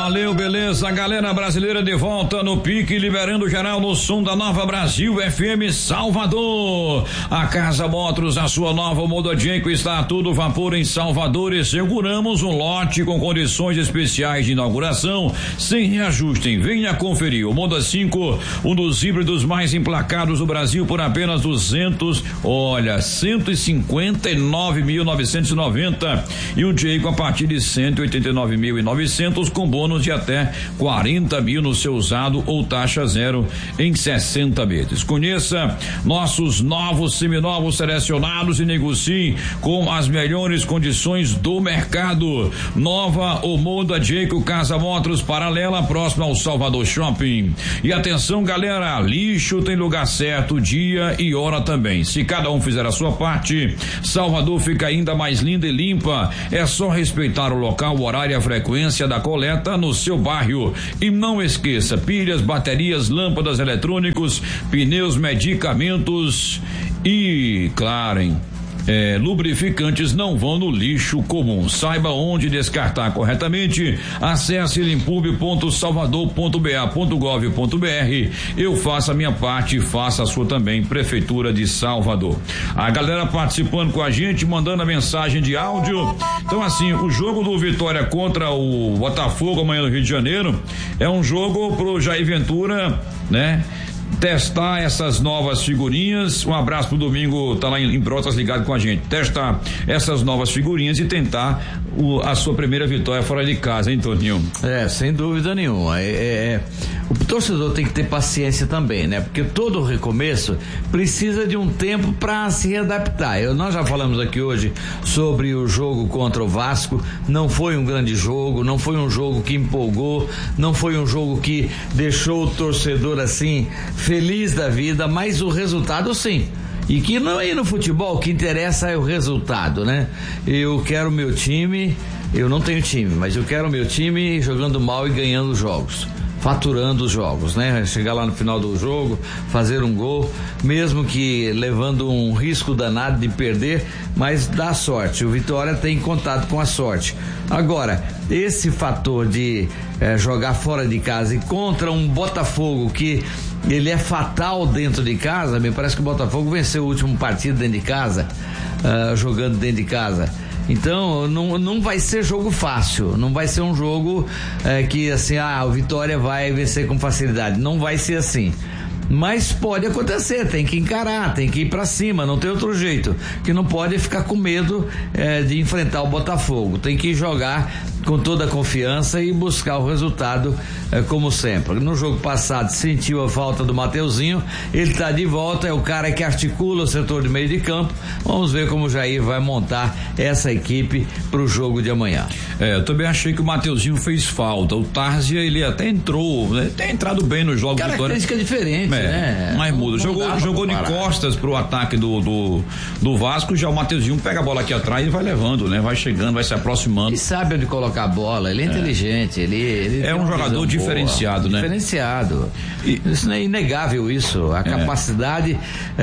Valeu, beleza, galera brasileira de volta no pique, liberando geral no som da Nova Brasil FM Salvador. A Casa Motors, a sua nova Moda Genco, está a todo vapor em Salvador e seguramos um lote com condições especiais de inauguração sem reajuste. Venha conferir o Moda 5, um dos híbridos mais emplacados do Brasil por apenas 159.990 e o Genco a partir de 189.900 com bônus de até 40 mil no seu usado ou taxa zero em 60 meses. Conheça nossos novos seminovos selecionados e negocie com as melhores condições do mercado. Nova ou Moda Genco Casa Motors, paralela, próxima ao Salvador Shopping. E atenção, galera, lixo tem lugar certo, dia e hora também. Se cada um fizer a sua parte, Salvador fica ainda mais linda e limpa. É só respeitar o local, o horário e a frequência da coleta no seu bairro. E não esqueça, pilhas, baterias, lâmpadas, eletrônicos, pneus, medicamentos e, claro, lubrificantes não vão no lixo comum. Saiba onde descartar corretamente. Acesse limpub.salvador.ba.gov.br. Eu faço a minha parte, faça a sua também, Prefeitura de Salvador. A galera participando com a gente, mandando a mensagem de áudio. Então, assim, o jogo do Vitória contra o Botafogo amanhã no Rio de Janeiro é um jogo pro Jair Ventura, né? Testar essas novas figurinhas. Um abraço pro Domingo, tá lá em Brotas ligado com a gente. Testar essas novas figurinhas e tentar a sua primeira vitória fora de casa, hein, Toninho? Sem dúvida nenhuma. O torcedor tem que ter paciência também, né? Porque todo recomeço precisa de um tempo para se readaptar. Nós já falamos aqui hoje sobre o jogo contra o Vasco. Não foi um grande jogo, não foi um jogo que empolgou, não foi um jogo que deixou o torcedor assim feliz da vida, mas o resultado sim. E que não é no futebol, o que interessa é o resultado, né? Eu quero meu time, eu não tenho time, mas eu quero meu time jogando mal e ganhando jogos, faturando os jogos, né? Chegar lá no final do jogo, fazer um gol, mesmo que levando um risco danado de perder, mas dá sorte. O Vitória tem contato com a sorte. Agora, esse fator de jogar fora de casa e contra um Botafogo que ele é fatal dentro de casa, me parece que o Botafogo venceu o último partido dentro de casa, jogando dentro de casa. Então não vai ser jogo fácil, não vai ser um jogo que assim, o Vitória vai vencer com facilidade, não vai ser assim. Mas pode acontecer, tem que encarar, tem que ir pra cima, não tem outro jeito, que não pode ficar com medo de enfrentar o Botafogo, tem que jogar com toda a confiança e buscar o resultado como sempre. No jogo passado sentiu a falta do Mateuzinho, ele tá de volta, é o cara que articula o setor de meio de campo. Vamos ver como o Jair vai montar essa equipe pro jogo de amanhã. Eu também achei que o Mateuzinho fez falta, o Tárzia ele até entrou, né? Tem entrado bem nos jogos. Característica diferente, né? Mas muda, jogou de costas pro ataque do Vasco, já o Mateuzinho pega a bola aqui atrás e vai levando, né? Vai chegando, vai se aproximando. Ele sabe onde colocar a bola, ele é inteligente, ele é um jogador diferenciado, né? Diferenciado. Isso não é inegável, isso, a capacidade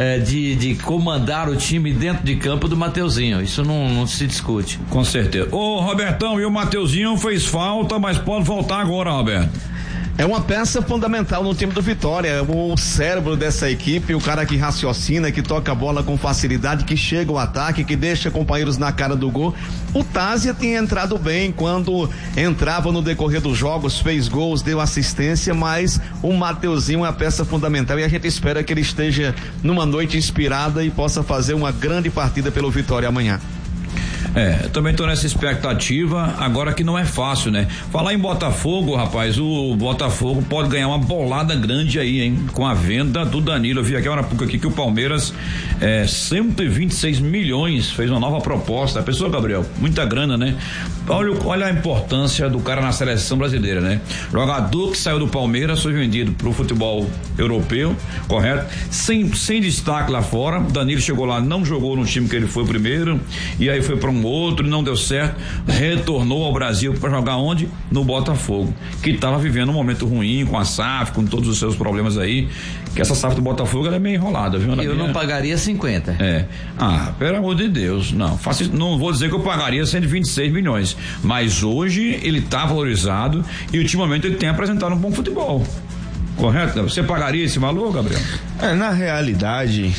de comandar o time dentro de campo do Mateuzinho, isso não se discute. Com certeza. Ô Robertão, e o Mateuzinho fez falta, mas pode voltar agora, Roberto. É uma peça fundamental no time do Vitória, o cérebro dessa equipe, o cara que raciocina, que toca a bola com facilidade, que chega ao ataque, que deixa companheiros na cara do gol. O Tárzia tinha entrado bem quando entrava no decorrer dos jogos, fez gols, deu assistência, mas o Mateuzinho é uma peça fundamental e a gente espera que ele esteja numa noite inspirada e possa fazer uma grande partida pelo Vitória amanhã. Também tô nessa expectativa, agora que não é fácil, né? Falar em Botafogo, rapaz, o Botafogo pode ganhar uma bolada grande aí, hein? Com a venda do Danilo. Eu vi aqui há pouco aqui que o Palmeiras 126 milhões, fez uma nova proposta. A pessoa, Gabriel, muita grana, né? Olha a importância do cara na seleção brasileira, né? Jogador que saiu do Palmeiras foi vendido pro futebol europeu, correto? Sem destaque lá fora. Danilo chegou lá, não jogou no time que ele foi primeiro, e aí foi pra um outro, não deu certo, retornou ao Brasil para jogar onde? No Botafogo, que estava vivendo um momento ruim com a SAF, com todos os seus problemas aí, que essa SAF do Botafogo ela é meio enrolada, viu? Eu não pagaria 50. Pelo amor de Deus, não vou dizer que eu pagaria 126 milhões, mas hoje ele está valorizado e ultimamente ele tem apresentado um bom futebol. Correto? Você pagaria esse valor, Gabriel? Na realidade,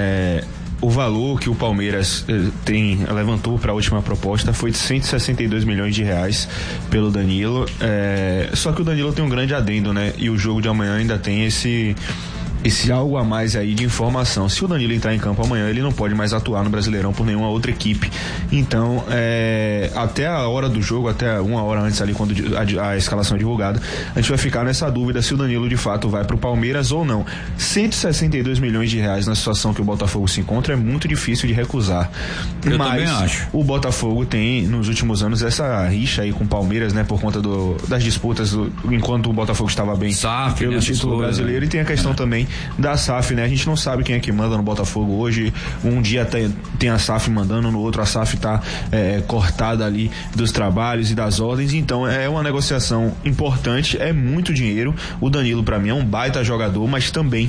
o valor que o Palmeiras levantou para a última proposta foi de 162 milhões de reais pelo Danilo. Só que o Danilo tem um grande adendo, né? E o jogo de amanhã ainda tem esse algo a mais aí de informação. Se o Danilo entrar em campo amanhã, ele não pode mais atuar no Brasileirão por nenhuma outra equipe. Então, até a hora do jogo, até uma hora antes ali, quando a escalação é divulgada, a gente vai ficar nessa dúvida se o Danilo de fato vai pro Palmeiras ou não. 162 milhões de reais na situação que o Botafogo se encontra é muito difícil de recusar. Eu Mas também acho. O Botafogo tem, nos últimos anos, essa rixa aí com o Palmeiras, né, por conta das disputas, enquanto o Botafogo estava bem SAF, pelo título brasileiro, e tem a questão também da SAF, né? A gente não sabe quem é que manda no Botafogo hoje. Um dia tem a SAF mandando, no outro a SAF tá cortada ali dos trabalhos e das ordens. Então é uma negociação importante, é muito dinheiro. O Danilo pra mim é um baita jogador, mas também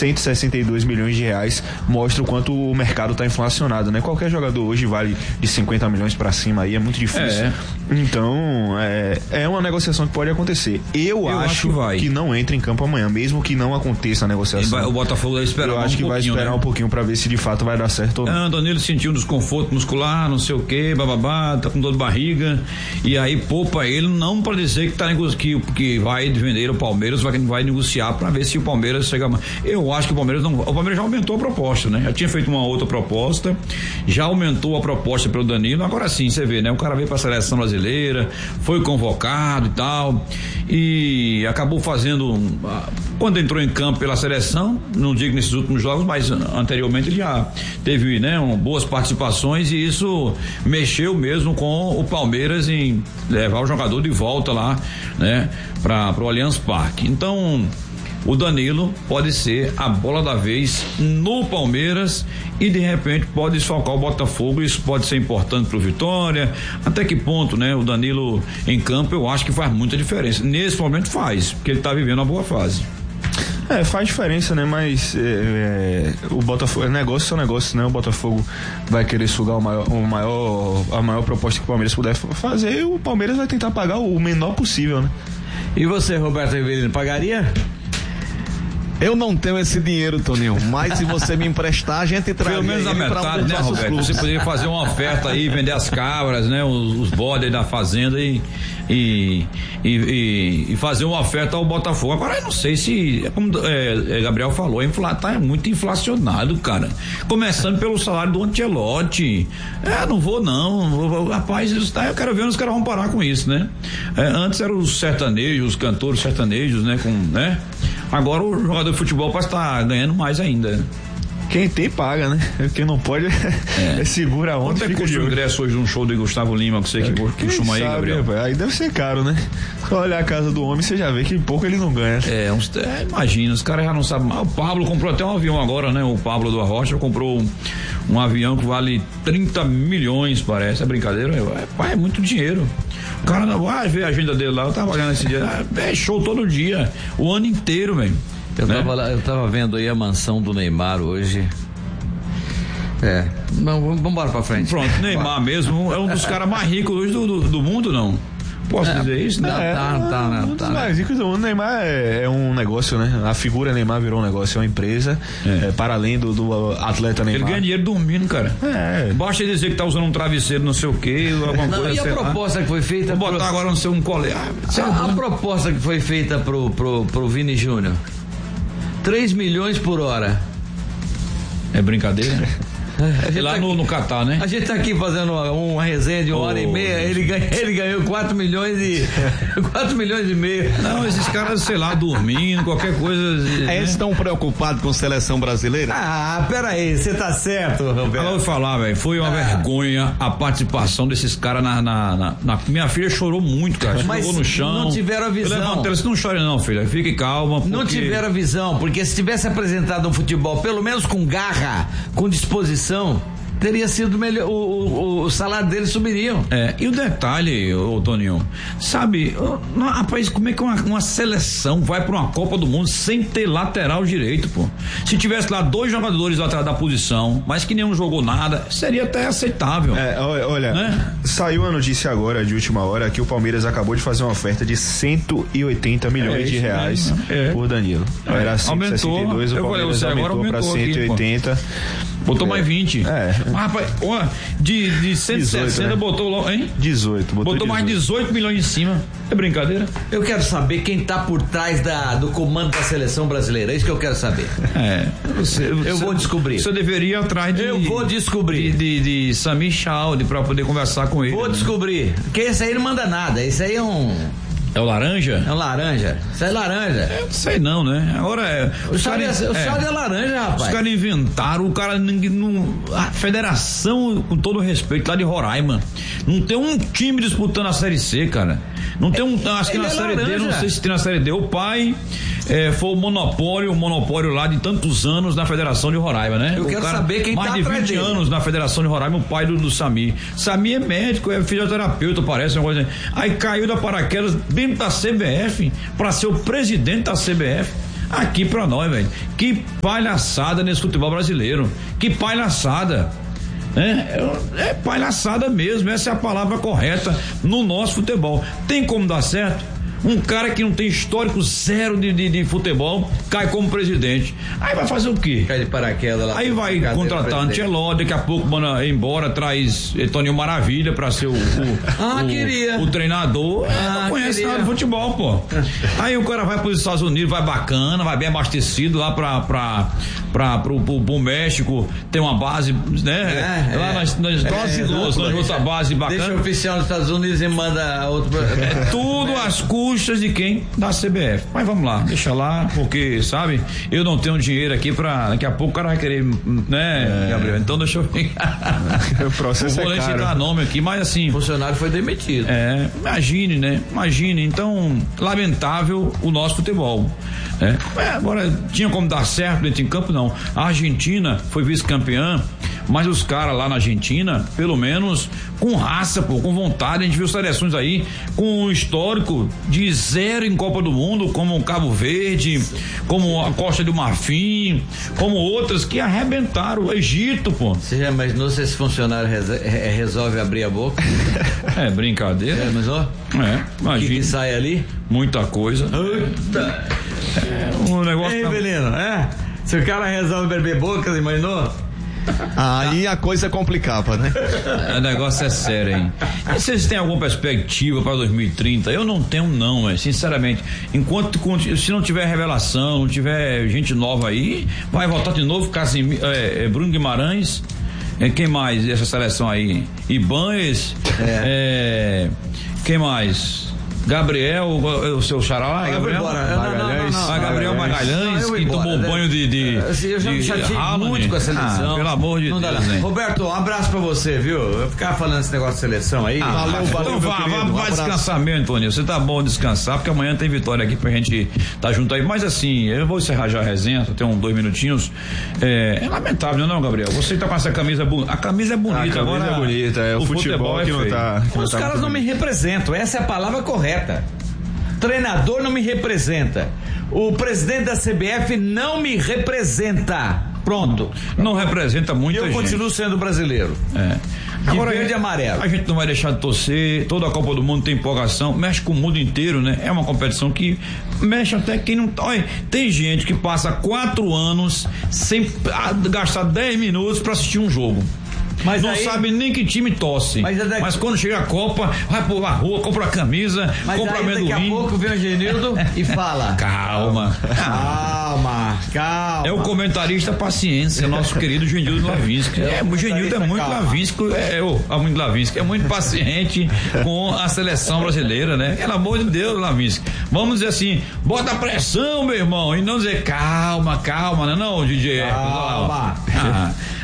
162 milhões de reais mostra o quanto o mercado tá inflacionado, né? Qualquer jogador hoje vale de 50 milhões pra cima aí, é muito difícil. Então é uma negociação que pode acontecer. Eu acho que não entra em campo amanhã, mesmo que não aconteça a negociação. O Botafogo vai esperar Eu acho que vai esperar um pouquinho pra ver se de fato vai dar certo ou não. O Danilo sentiu um desconforto muscular, não sei o que, bababá, tá com dor de barriga, e aí poupa ele, não pra dizer que vai vender o Palmeiras, vai negociar pra ver se o Palmeiras chega. Eu acho que o Palmeiras já aumentou a proposta, né? Já tinha feito uma outra proposta, já aumentou a proposta pelo Danilo, agora sim, você vê, né? O cara veio pra seleção brasileira, foi convocado e tal, e acabou fazendo, quando entrou em campo pela seleção, não digo nesses últimos jogos, mas anteriormente ele já teve, né, boas participações, e isso mexeu mesmo com o Palmeiras em levar o jogador de volta lá, né, para o Allianz Parque. Então, o Danilo pode ser a bola da vez no Palmeiras e de repente pode desfalcar o Botafogo. Isso pode ser importante pro Vitória. Até que ponto, né? O Danilo em campo, eu acho que faz muita diferença. Nesse momento faz, porque ele tá vivendo uma boa fase. Faz diferença, né? Mas o Botafogo, negócio é negócio, né? O Botafogo vai querer sugar a maior proposta que o Palmeiras puder fazer, e o Palmeiras vai tentar pagar o menor possível, né? E você, Roberto Rivelino, pagaria? Eu não tenho esse dinheiro, Toninho, mas se você me emprestar, a gente traz. Pelo menos a metade, né, Roberto? Você poderia fazer uma oferta aí, vender as cabras, né? Os bodes da fazenda e fazer uma oferta ao Botafogo. Agora eu não sei se, como Gabriel falou, tá muito inflacionado, cara. Começando pelo salário do Ancelotti. Não vou não. Rapaz, eu quero ver onde os caras vão parar com isso, né? Antes eram os sertanejos, os cantores sertanejos, né? Agora o jogador de futebol parece estar ganhando mais ainda. Quem tem paga, né? Quem não pode segura a onda. Quanto é que custa o ingresso hoje de um show do Gustavo Lima, que você que costuma aí, Gabriel? Aí deve ser caro, né? Só olhar a casa do homem, você já vê que pouco ele não ganha. Imagina, os caras já não sabem. O Pablo comprou até um avião agora, né? O Pablo do Arrocha comprou um avião que vale 30 milhões, parece. É brincadeira? É muito dinheiro. O cara não vai ver a agenda dele lá. Eu tava olhando esse dia. É show todo dia, o ano inteiro, velho. Eu tava vendo aí a mansão do Neymar hoje. Vamos embora pra frente. Pronto, Neymar mesmo é um dos caras mais ricos hoje do mundo, não? Posso dizer isso? Tá. Mas o Neymar é um negócio, né? A figura Neymar virou um negócio, é uma empresa, para além do atleta Neymar. Ele ganha dinheiro dormindo, cara. Basta dizer que tá usando um travesseiro, não sei o quê, alguma coisa. E a proposta que foi feita? Vou botar agora no seu colega. A proposta que foi feita pro Vini Júnior: 3 milhões por hora. É brincadeira? Lá no Catar, né? A gente tá aqui fazendo uma resenha de 1h30, ele ganhou 4 milhões e meio. Não, esses caras, sei lá, dormindo, qualquer coisa. Eles estão preocupados com a seleção brasileira? Peraí, você tá certo, Roberto. Eu vou falar, velho, foi uma vergonha a participação desses caras na minha filha chorou muito, cara. Chorou no chão. Não tiveram a visão. Eu levantei, não chore não, filha, fique calma. Não tiveram a visão, porque se tivesse apresentado um futebol, pelo menos com garra, com disposição, teria sido melhor, o salário deles subiriam. E o detalhe, ô Toninho, sabe, rapaz, como é que uma seleção vai pra uma Copa do Mundo sem ter lateral direito, pô? Se tivesse lá 2 jogadores lá atrás da posição, mas que nenhum jogou nada, seria até aceitável. Olha, né? Saiu a notícia agora, de última hora, que o Palmeiras acabou de fazer uma oferta de 180 milhões de reais por Danilo. Era 162, o Palmeiras aumentou para 180. Aqui, botou mais 20. Rapaz, de 160 18, né? Botou logo, hein? 18. Botou mais 18 milhões em cima. É brincadeira? Eu quero saber quem tá por trás do comando da seleção brasileira. É isso que eu quero saber. Eu vou descobrir. Você deveria ir atrás de... Eu vou descobrir. De Samir Chaldi pra poder conversar com ele. Vou descobrir. Porque esse aí não manda nada. Esse aí é um... É o laranja? É um laranja. Isso é laranja. Eu não sei não, né? Agora o Chaldi é laranja, rapaz. Os caras inventaram, a federação, com todo respeito, lá de Roraima, não tem um time disputando a Série C, cara. Não tem acho que na Série D, não sei se tem na Série D. O pai foi o monopólio lá de tantos anos na Federação de Roraima, né? Eu quero saber quem tá atrás mais de 20 anos na Federação de Roraima, o pai do Samir. Samir é médico, é fisioterapeuta, parece uma coisa assim. Aí caiu da paraquedas dentro da CBF pra ser o presidente da CBF. Aqui pra nós, velho. Que palhaçada nesse futebol brasileiro. Que palhaçada. É palhaçada mesmo, essa é a palavra correta no nosso futebol. Tem como dar certo? Um cara que não tem histórico zero de futebol cai como presidente. Aí vai fazer o quê? Cai de paraquedas lá. Aí vai contratar Ancelotti, daqui a pouco manda embora, traz Toninho Maravilha pra ser o treinador. Não conhece nada de futebol, pô. Aí o cara vai pros Estados Unidos, vai bacana, vai bem abastecido lá pro México, tem uma base, né? Lá nas outra base bacana. Deixa o oficial dos Estados Unidos e manda outro. Tudo às custas de quem? Da CBF. Mas vamos lá, deixa lá, porque, sabe, eu não tenho dinheiro aqui daqui a pouco o cara vai querer, né, Gabriel? Então deixa eu o processo não vou nem citar nome aqui, mas assim. O funcionário foi demitido. Imagine, né? Imagine. Então, lamentável o nosso futebol. Agora, tinha como dar certo dentro em campo? Não. A Argentina foi vice-campeã, mas os caras lá na Argentina, pelo menos com raça, pô, com vontade. A gente viu seleções aí com um histórico de 0 em Copa do Mundo, como o Cabo Verde, como a Costa do Marfim, como outras que arrebentaram. O Egito, pô. Você já imaginou se esse funcionário resolve abrir a boca? Brincadeira. Já imaginou? Imagina. O que sai ali? Muita coisa. Um negócio. Ei, menino, se o cara resolve beber boca, imaginou? Aí a coisa complicava, né? O negócio é sério, hein? E vocês têm alguma perspectiva para 2030? Eu não tenho, não, sinceramente. Se não tiver revelação, não tiver gente nova aí, vai voltar de novo Bruno Guimarães. Quem mais dessa seleção aí? Ibanez. Quem mais? Gabriel, o seu xará lá, Gabriel Magalhães. Gabriel Magalhães, que tomou banho de eu já me chateei muito com a seleção. Pelo amor de Deus, né? Roberto, um abraço pra você, viu? Eu ficava falando esse negócio de seleção aí. Valeu, então vai descansar mesmo, Toninho. Você tá bom descansar, porque amanhã tem vitória aqui pra gente tá junto aí. Mas assim, eu vou encerrar já a resenha, só tem 2 minutinhos. É lamentável, não, Gabriel? Você tá com essa camisa bonita. A camisa é bonita, agora. É bonita, o futebol que não tá. Os caras não me representam, essa é a palavra correta. Treinador não me representa. O presidente da CBF não me representa. Pronto. Não representa muita gente. Eu continuo sendo brasileiro. Agora, verde e amarelo. A gente não vai deixar de torcer. Toda a Copa do Mundo tem empolgação. Mexe com o mundo inteiro, né? É uma competição que mexe até quem não. Olha, tem gente que passa 4 anos sem gastar 10 minutos pra assistir um jogo. Mas não sabe nem que time torce. Mas quando chega a Copa, vai por a rua, compra a camisa, compra amendoim. Daqui a pouco vem o Genildo e fala: Calma. É o comentarista paciência, nosso querido Genildo Lavinsky. O Genildo é muito Lavinsky, muito Lavinsky, é muito paciente com a seleção brasileira, né? Pelo amor de Deus, Lavinsky. Vamos dizer assim, bota pressão, meu irmão, e não dizer calma, não, DJ. Calma.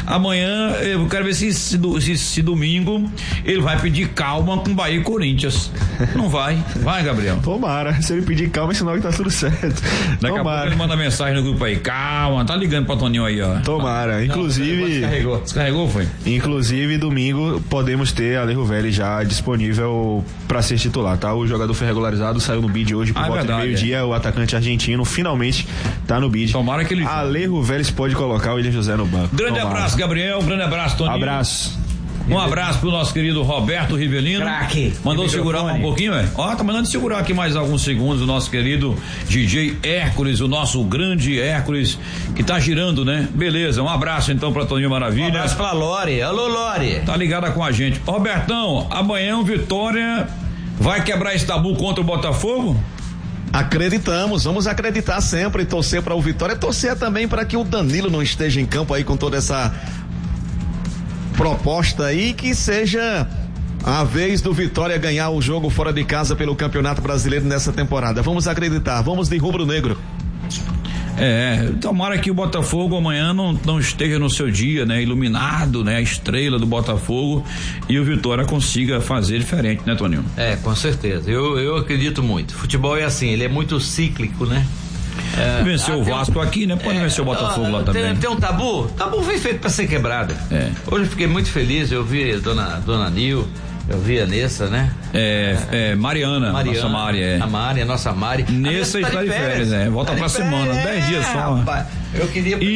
Amanhã eu quero ver se domingo ele vai pedir calma com Bahia e Corinthians. Não vai. Vai, Gabriel. Tomara. Se ele pedir calma, é sinal que tá tudo certo. Daqui a pouco ele manda mensagem no grupo aí. Calma, tá ligando pra Toninho aí, ó. Tomara. Inclusive. Descarregou, foi? Inclusive, domingo podemos ter Alejo Vélez já disponível pra ser titular, tá? O jogador foi regularizado, saiu no bid hoje por volta de meio-dia. O atacante argentino finalmente tá no bid. Tomara que ele. Alejo Vélez pode colocar o William José no banco. Grande abraço, Gabriel. Grande abraço, Toninho. Abraço. Um abraço pro nosso querido Roberto Rivelino. Craque. Mandou segurar um pouquinho, Ó, tá mandando segurar aqui mais alguns segundos o nosso querido DJ Hércules, o nosso grande Hércules, que tá girando, né? Beleza, um abraço então pra Toninho Maravilha. Um abraço pra Lore. Alô, Lore. Tá ligada com a gente. Robertão, amanhã o Vitória vai quebrar esse tabu contra o Botafogo? Acreditamos, vamos acreditar sempre, torcer para o Vitória, torcer também para que o Danilo não esteja em campo aí com toda essa proposta aí, que seja a vez do Vitória ganhar o jogo fora de casa pelo Campeonato Brasileiro nessa temporada. Vamos acreditar, vamos de rubro-negro. Tomara que o Botafogo amanhã não esteja no seu dia, né? Iluminado, né? A estrela do Botafogo, e o Vitória consiga fazer diferente, né, Toninho? Com certeza, eu acredito muito. Futebol é assim, ele é muito cíclico, né? Venceu o Vasco aqui, né? Pode vencer o Botafogo lá também. Tem um tabu? Tabu foi feito para ser quebrado. Hoje eu fiquei muito feliz, eu vi Dona Nil, eu vi a Nessa, né? Mariana, nossa Mari. A Mari, a nossa Mari. Nessa está de férias, volta pra semana, 10 dias só. Rapaz, eu queria